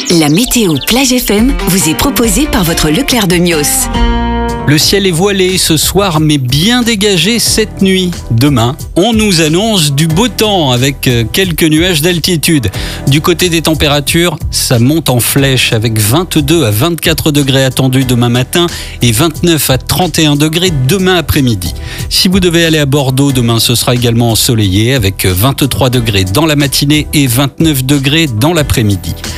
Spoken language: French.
La météo Plage FM vous est proposée par votre Leclerc de Mios. Le ciel est voilé ce soir, mais bien dégagé cette nuit. Demain, on nous annonce du beau temps avec quelques nuages d'altitude. Du côté des températures, ça monte en flèche avec 22 à 24 degrés attendus demain matin et 29 à 31 degrés demain après-midi. Si vous devez aller à Bordeaux, demain ce sera également ensoleillé avec 23 degrés dans la matinée et 29 degrés dans l'après-midi.